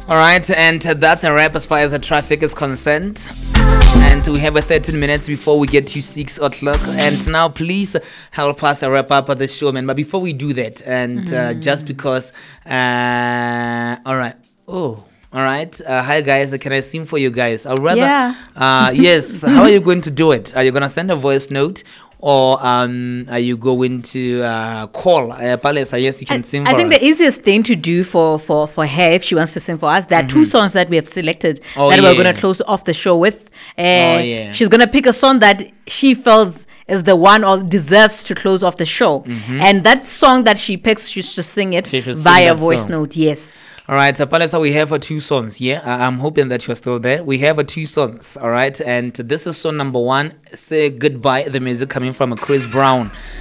All right, and that's a wrap as far as the traffic is concerned. And we have a 13 minutes before we get to 6 o'clock. And now, please help us wrap up the show, man. But before we do that, and just because, all right. Oh, all right. Hi, guys. Can I sing for you guys? I'd rather. Yeah. Yes. How are you going to do it? Are you going to send a voice note? Or are you going to call Palesa? Yes, you can sing for us. I think the easiest thing to do for her, if she wants to sing for us, there are two songs that we have selected that we're going to close off the show with. She's going to pick a song that she feels is the one or deserves to close off the show. And that song that she picks, she should sing it via voice note. Yes. All right, Palesa, we have 2 songs. Yeah, I'm hoping that you're still there. We have 2 songs. All right, and this is song number 1. Say Goodbye. The music coming from Chris Brown.